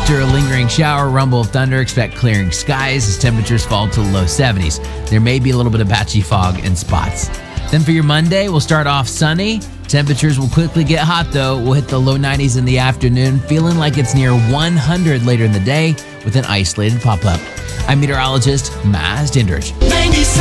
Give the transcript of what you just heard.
After a lingering shower, rumble of thunder, expect clearing skies as temperatures fall to the low 70s. There may be a little bit of patchy fog in spots. Then for your Monday, we'll start off sunny. Temperatures will quickly get hot though. We'll hit the low 90s in the afternoon, feeling like it's near 100 later in the day with an isolated pop-up. I'm meteorologist Maz Dindrich. 96.